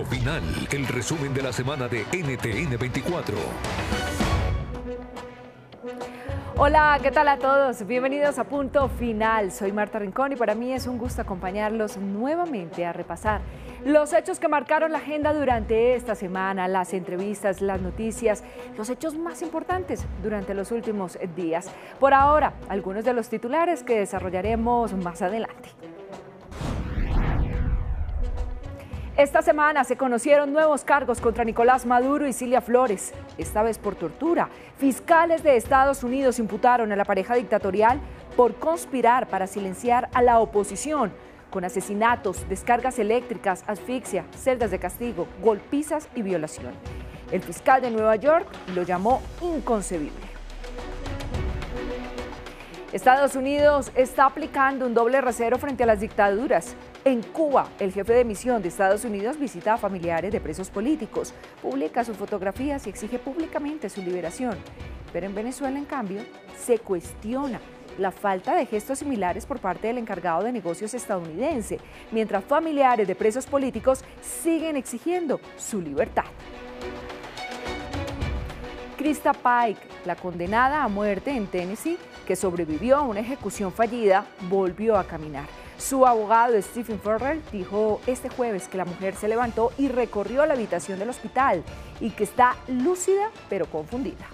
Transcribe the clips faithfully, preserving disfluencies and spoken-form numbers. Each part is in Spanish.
Punto Final, el resumen de la semana de N T N veinticuatro. Hola, ¿qué tal a todos? Bienvenidos a Punto Final. Soy Marta Rincón y para mí es un gusto acompañarlos nuevamente a repasar los hechos que marcaron la agenda durante esta semana, las entrevistas, las noticias, los hechos más importantes durante los últimos días. Por ahora, algunos de los titulares que desarrollaremos más adelante. Esta semana se conocieron nuevos cargos contra Nicolás Maduro y Cilia Flores, esta vez por tortura. Fiscales de Estados Unidos imputaron a la pareja dictatorial por conspirar para silenciar a la oposición, con asesinatos, descargas eléctricas, asfixia, celdas de castigo, golpizas y violación. El fiscal de Nueva York lo llamó inconcebible. Estados Unidos está aplicando un doble rasero frente a las dictaduras. En Cuba, el jefe de misión de Estados Unidos visita a familiares de presos políticos, publica sus fotografías y exige públicamente su liberación. Pero en Venezuela, en cambio, se cuestiona la falta de gestos similares por parte del encargado de negocios estadounidense, mientras familiares de presos políticos siguen exigiendo su libertad. Krista Pike, la condenada a muerte en Tennessee, que sobrevivió a una ejecución fallida, volvió a caminar. Su abogado Stephen Farrell dijo este jueves que la mujer se levantó y recorrió la habitación del hospital y que está lúcida pero confundida.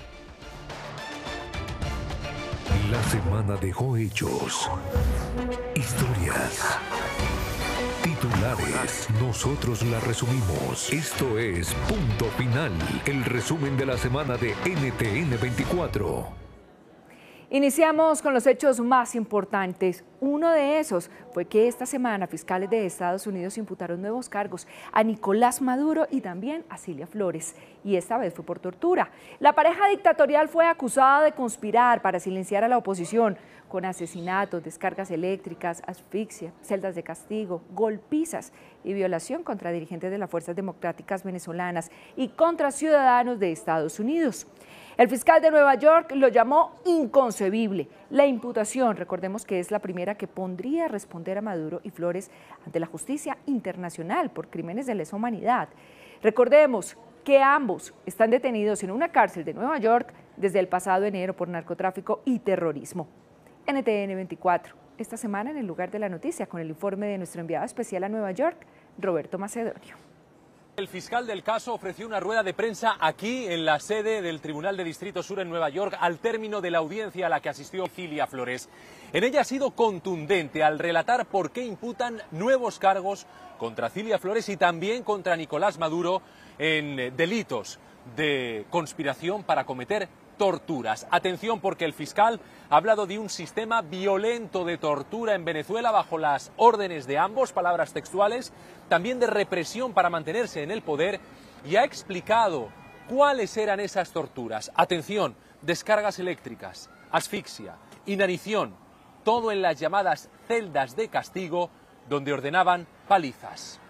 La semana dejó hechos, historias, titulares. Nosotros la resumimos. Esto es Punto Final, el resumen de la semana de N T N veinticuatro. Iniciamos con los hechos más importantes. Uno de esos fue que esta semana fiscales de Estados Unidos imputaron nuevos cargos a Nicolás Maduro y también a Cilia Flores, y esta vez fue por tortura. La pareja dictatorial fue acusada de conspirar para silenciar a la oposición, con asesinatos, descargas eléctricas, asfixia, celdas de castigo, golpizas y violación contra dirigentes de las fuerzas democráticas venezolanas y contra ciudadanos de Estados Unidos. El fiscal de Nueva York lo llamó inconcebible. La imputación, recordemos que es la primera que pondría a responder a Maduro y Flores ante la justicia internacional por crímenes de lesa humanidad. Recordemos que ambos están detenidos en una cárcel de Nueva York desde el pasado enero por narcotráfico y terrorismo. N T N veinticuatro, esta semana en el lugar de la noticia con el informe de nuestro enviado especial a Nueva York, Roberto Macedonio. El fiscal del caso ofreció una rueda de prensa aquí en la sede del Tribunal de Distrito Sur en Nueva York al término de la audiencia a la que asistió Cilia Flores. En ella ha sido contundente al relatar por qué imputan nuevos cargos contra Cilia Flores y también contra Nicolás Maduro en delitos de conspiración para cometer torturas. Atención, porque el fiscal ha hablado de un sistema violento de tortura en Venezuela bajo las órdenes de ambos, palabras textuales, también de represión para mantenerse en el poder, y ha explicado cuáles eran esas torturas. Atención, descargas eléctricas, asfixia, inanición, todo en las llamadas celdas de castigo, donde ordenaban palizas.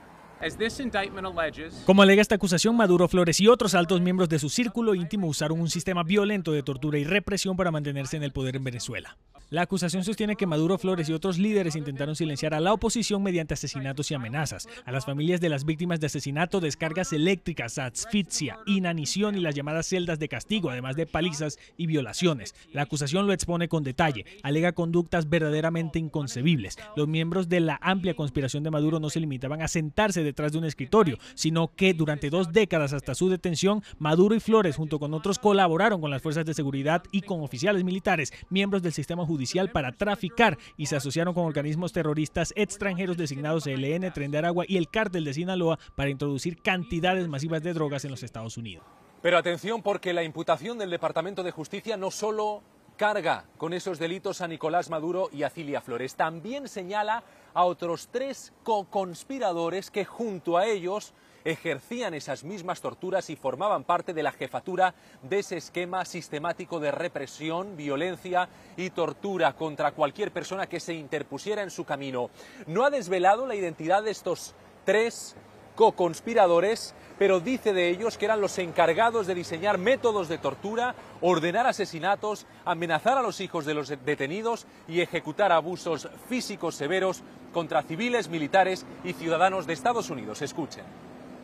Como alega esta acusación, Maduro, Flores y otros altos miembros de su círculo íntimo usaron un sistema violento de tortura y represión para mantenerse en el poder en Venezuela. La acusación sostiene que Maduro, Flores y otros líderes intentaron silenciar a la oposición mediante asesinatos y amenazas. A las familias de las víctimas de asesinato, descargas eléctricas, asfixia, inanición y las llamadas celdas de castigo, además de palizas y violaciones. La acusación lo expone con detalle. Alega conductas verdaderamente inconcebibles. Los miembros de la amplia conspiración de Maduro no se limitaban a sentarse detrás de un escritorio, sino que durante dos décadas hasta su detención, Maduro y Flores, junto con otros, colaboraron con las fuerzas de seguridad y con oficiales militares, miembros del sistema judicial, para traficar, y se asociaron con organismos terroristas extranjeros designados E L N, Tren de Aragua y el Cártel de Sinaloa para introducir cantidades masivas de drogas en los Estados Unidos. Pero atención, porque la imputación del Departamento de Justicia no solo carga con esos delitos a Nicolás Maduro y a Cilia Flores, también señala a otros tres co-conspiradores que junto a ellos ejercían esas mismas torturas y formaban parte de la jefatura de ese esquema sistemático de represión, violencia y tortura contra cualquier persona que se interpusiera en su camino. No ha desvelado la identidad de estos tres co-conspiradores, pero dice de ellos que eran los encargados de diseñar métodos de tortura, ordenar asesinatos, amenazar a los hijos de los detenidos y ejecutar abusos físicos severos contra civiles, militares y ciudadanos de Estados Unidos. Escuchen.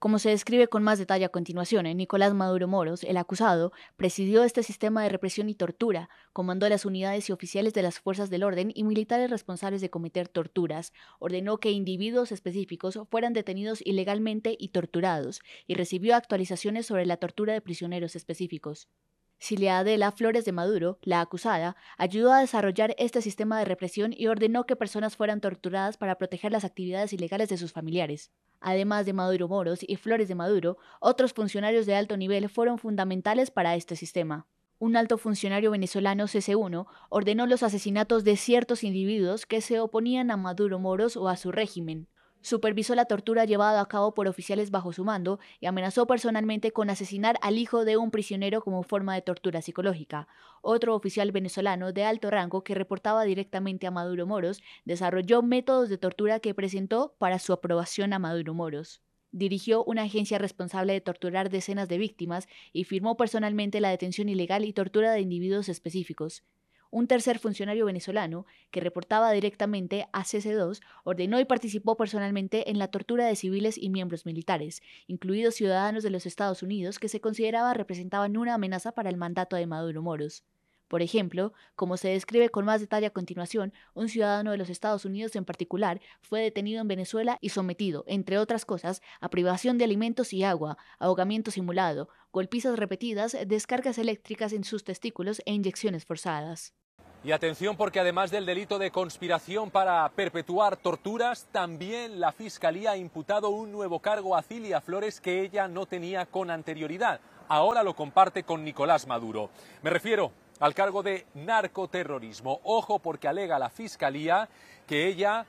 Como se describe con más detalle a continuación, Nicolás Maduro Moros, el acusado, presidió este sistema de represión y tortura, comandó las unidades y oficiales de las fuerzas del orden y militares responsables de cometer torturas, ordenó que individuos específicos fueran detenidos ilegalmente y torturados, y recibió actualizaciones sobre la tortura de prisioneros específicos. Cilia Adela Flores de Maduro, la acusada, ayudó a desarrollar este sistema de represión y ordenó que personas fueran torturadas para proteger las actividades ilegales de sus familiares. Además de Maduro Moros y Flores de Maduro, otros funcionarios de alto nivel fueron fundamentales para este sistema. Un alto funcionario venezolano C C uno ordenó los asesinatos de ciertos individuos que se oponían a Maduro Moros o a su régimen. Supervisó la tortura llevada a cabo por oficiales bajo su mando y amenazó personalmente con asesinar al hijo de un prisionero como forma de tortura psicológica. Otro oficial venezolano de alto rango que reportaba directamente a Maduro Moros desarrolló métodos de tortura que presentó para su aprobación a Maduro Moros. Dirigió una agencia responsable de torturar decenas de víctimas y firmó personalmente la detención ilegal y tortura de individuos específicos. Un tercer funcionario venezolano, que reportaba directamente a C C dos, ordenó y participó personalmente en la tortura de civiles y miembros militares, incluidos ciudadanos de los Estados Unidos que se consideraba representaban una amenaza para el mandato de Maduro Moros. Por ejemplo, como se describe con más detalle a continuación, un ciudadano de los Estados Unidos en particular fue detenido en Venezuela y sometido, entre otras cosas, a privación de alimentos y agua, ahogamiento simulado, golpizas repetidas, descargas eléctricas en sus testículos e inyecciones forzadas. Y atención, porque además del delito de conspiración para perpetuar torturas, también la Fiscalía ha imputado un nuevo cargo a Cilia Flores que ella no tenía con anterioridad. Ahora lo comparte con Nicolás Maduro. Me refiero al cargo de narcoterrorismo. Ojo, porque alega la Fiscalía que ella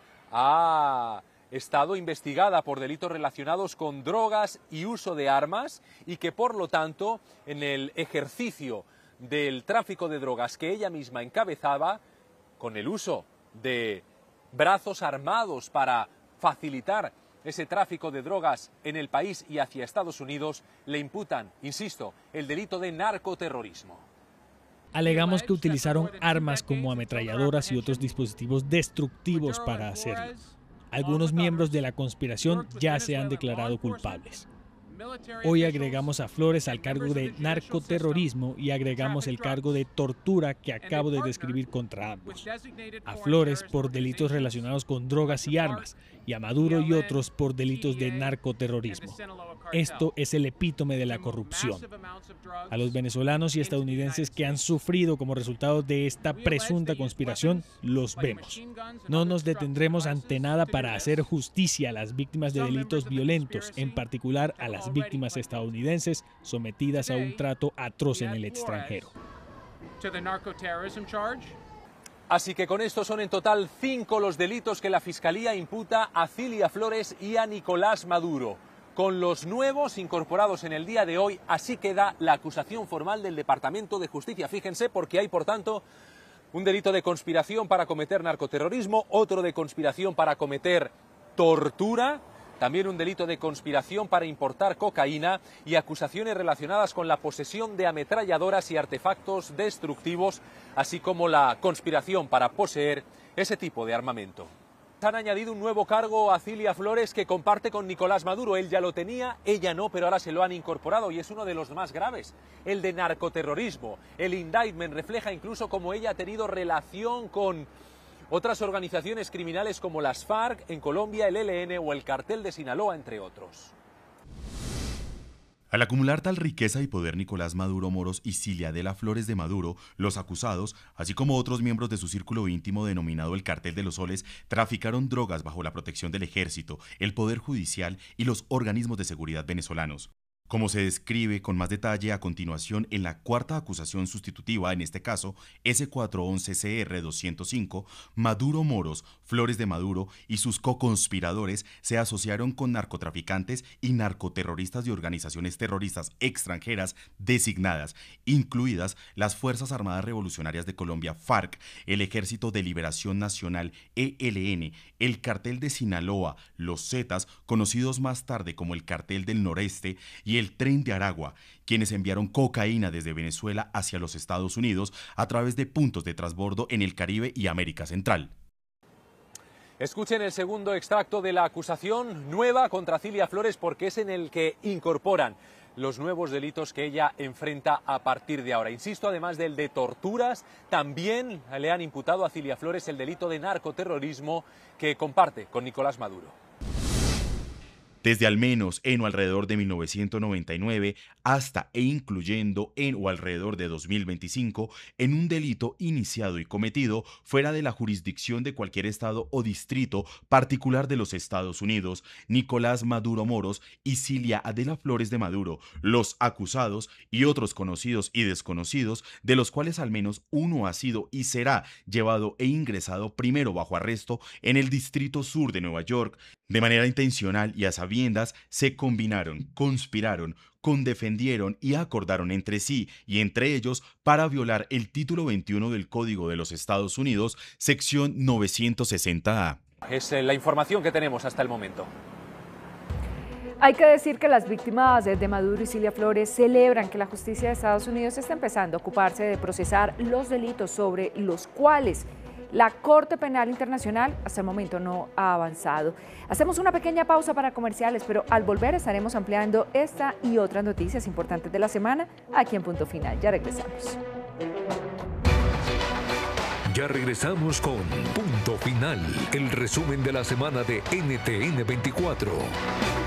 ha estado investigada por delitos relacionados con drogas y uso de armas y que por lo tanto en el ejercicio del tráfico de drogas que ella misma encabezaba, con el uso de brazos armados para facilitar ese tráfico de drogas en el país y hacia Estados Unidos, le imputan, insisto, el delito de narcoterrorismo. Alegamos que utilizaron armas como ametralladoras y otros dispositivos destructivos para hacerlo. Algunos miembros de la conspiración ya se han declarado culpables. Hoy agregamos a Flores al cargo de narcoterrorismo y agregamos el cargo de tortura que acabo de describir contra ambos. A Flores por delitos relacionados con drogas y armas y a Maduro y otros por delitos de narcoterrorismo. Esto es el epítome de la corrupción. A los venezolanos y estadounidenses que han sufrido como resultado de esta presunta conspiración, los vemos. No nos detendremos ante nada para hacer justicia a las víctimas de delitos violentos, en particular a las víctimas estadounidenses sometidas a un trato atroz en el extranjero. Así que con esto son en total cinco los delitos que la Fiscalía imputa a Cilia Flores y a Nicolás Maduro. Con los nuevos incorporados en el día de hoy, así queda la acusación formal del Departamento de Justicia. Fíjense, porque hay, por tanto, un delito de conspiración para cometer narcoterrorismo, otro de conspiración para cometer tortura, también un delito de conspiración para importar cocaína y acusaciones relacionadas con la posesión de ametralladoras y artefactos destructivos, así como la conspiración para poseer ese tipo de armamento. Han añadido un nuevo cargo a Cilia Flores que comparte con Nicolás Maduro. Él ya lo tenía, ella no, pero ahora se lo han incorporado y es uno de los más graves, el de narcoterrorismo. El indictment refleja incluso cómo ella ha tenido relación con otras organizaciones criminales como las FARC en Colombia, el E L N o el Cartel de Sinaloa, entre otros. Al acumular tal riqueza y poder, Nicolás Maduro Moros y Cilia Adela Flores de Maduro, los acusados, así como otros miembros de su círculo íntimo denominado el Cartel de los Soles, traficaron drogas bajo la protección del ejército, el poder judicial y los organismos de seguridad venezolanos. Como se describe con más detalle a continuación en la cuarta acusación sustitutiva, en este caso S cuatrocientos once C R doscientos cinco, Maduro Moros, Flores de Maduro y sus co-conspiradores se asociaron con narcotraficantes y narcoterroristas de organizaciones terroristas extranjeras designadas, incluidas las Fuerzas Armadas Revolucionarias de Colombia FARC, el Ejército de Liberación Nacional E L N, el Cartel de Sinaloa, los Zetas, conocidos más tarde como el Cartel del Noreste, y el Tren de Aragua, quienes enviaron cocaína desde Venezuela hacia los Estados Unidos a través de puntos de transbordo en el Caribe y América Central. Escuchen el segundo extracto de la acusación nueva contra Cilia Flores, porque es en el que incorporan los nuevos delitos que ella enfrenta a partir de ahora. Insisto, además del de torturas, también le han imputado a Cilia Flores el delito de narcoterrorismo que comparte con Nicolás Maduro. Desde al menos en o alrededor de mil novecientos noventa y nueve hasta e incluyendo en o alrededor de dos mil veinticinco, en un delito iniciado y cometido fuera de la jurisdicción de cualquier estado o distrito particular de los Estados Unidos, Nicolás Maduro Moros y Cilia Adela Flores de Maduro, los acusados y otros conocidos y desconocidos, de los cuales al menos uno ha sido y será llevado e ingresado primero bajo arresto en el Distrito Sur de Nueva York, de manera intencional y a sabiendas, se combinaron, conspiraron, condefendieron y acordaron entre sí y entre ellos para violar el título veintiuno del Código de los Estados Unidos, sección novecientos sesenta A. Es la información que tenemos hasta el momento. Hay que decir que las víctimas de Maduro y Cilia Flores celebran que la justicia de Estados Unidos está empezando a ocuparse de procesar los delitos sobre los cuales la Corte Penal Internacional hasta el momento no ha avanzado. Hacemos una pequeña pausa para comerciales, pero al volver estaremos ampliando esta y otras noticias importantes de la semana aquí en Punto Final. Ya regresamos. Ya regresamos con Punto Final, el resumen de la semana de N T N veinticuatro.